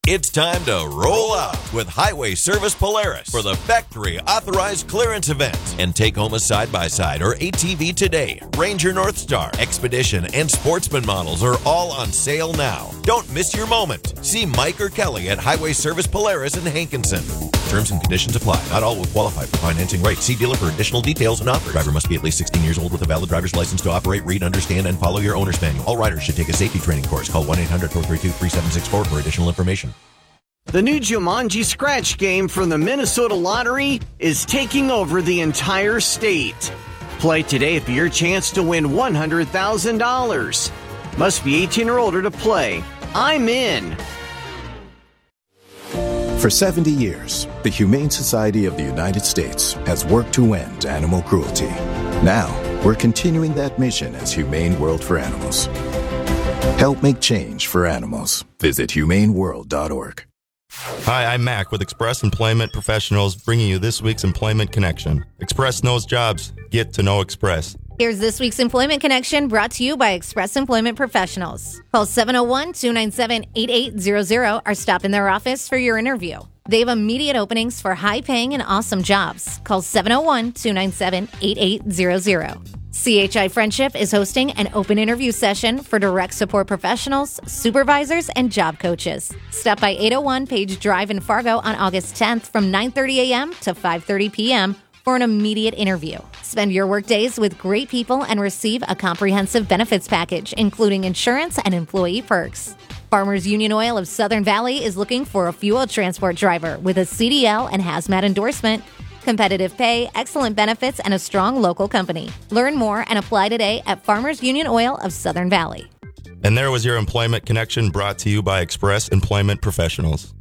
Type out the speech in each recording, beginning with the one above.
It's time to roll out with Highway Service Polaris for the factory authorized clearance event and take home a side-by-side or ATV today. Ranger Northstar, Expedition, and Sportsman models are all on sale now. Don't miss your moment. See Mike or Kelly at Highway Service Polaris in Hankinson. Terms and conditions apply. Not all will qualify for financing rates. See dealer for additional details and offers. Driver must be at least 16 years old with a valid driver's license to operate, read, understand, and follow your owner's manual. All riders should take a safety training course. Call 1-800-432-3764 for additional information. The new Jumanji Scratch game from the Minnesota Lottery is taking over the entire state. Play today for your chance to win $100,000. Must be 18 or older to play. I'm in. For 70 years, the Humane Society of the United States has worked to end animal cruelty. Now, we're continuing that mission as Humane World for Animals. Help make change for animals. Visit humaneworld.org. Hi, I'm Mac with Express Employment Professionals, bringing you this week's Employment Connection. Express knows jobs. Get to know Express. Here's this week's Employment Connection brought to you by Express Employment Professionals. Call 701-297-8800 or stop in their office for your interview. They have immediate openings for high-paying and awesome jobs. Call 701-297-8800. CHI Friendship is hosting an open interview session for direct support professionals, supervisors, and job coaches. Stop by 801 Page Drive in Fargo on August 10th from 9:30 a.m. to 5:30 p.m. for an immediate interview. Spend your work days with great people and receive a comprehensive benefits package, including insurance and employee perks. Farmers Union Oil of Southern Valley is looking for a fuel transport driver with a CDL and hazmat endorsement, competitive pay, excellent benefits, and a strong local company. Learn more and apply today at Farmers Union Oil of Southern Valley. And there was your Employment Connection brought to you by Express Employment Professionals.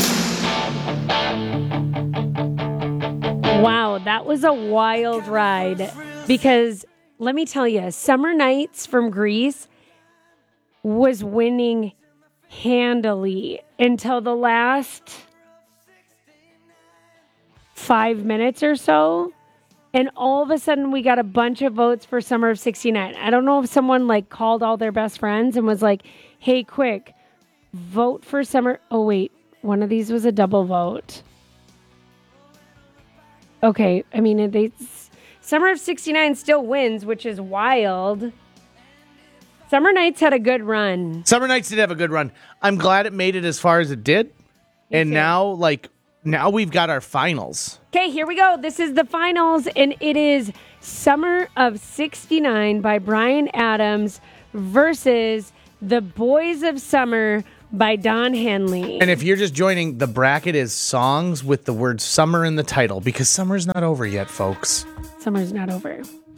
Wow, that was a wild ride. Because let me tell you, Summer Nights from Grease was winning handily until the last 5 minutes or so, and all of a sudden we got a bunch of votes for Summer of 69. I don't know if someone called all their best friends and was like, hey, quick, vote for Summer. Oh, wait, one of these was a double vote. Okay, I mean, Summer of 69 still wins, which is wild. Summer Nights had a good run. Summer Nights did have a good run. I'm glad it made it as far as it did. And now we've got our finals. Okay, here we go. This is the finals, and it is Summer of 69 by Bryan Adams versus The Boys of Summer by Don Henley. And if you're just joining, the bracket is songs with the word summer in the title, because summer's not over yet, folks. Summer's not over.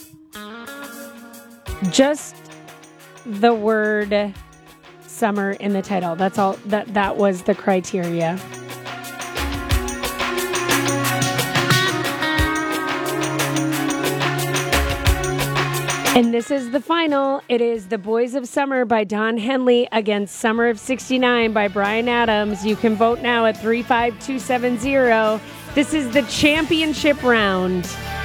Just the word summer in the title. That's all. That was the criteria. And this is the final. It is The Boys of Summer by Don Henley against Summer of 69 by Bryan Adams. You can vote now at 35270. This is the championship round.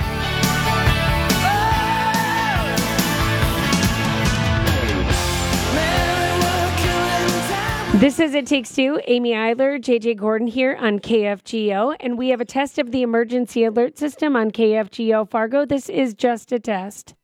This is It Takes Two. Amy Eiler, JJ Gordon here on KFGO, and we have a test of the emergency alert system on KFGO Fargo. This is just a test.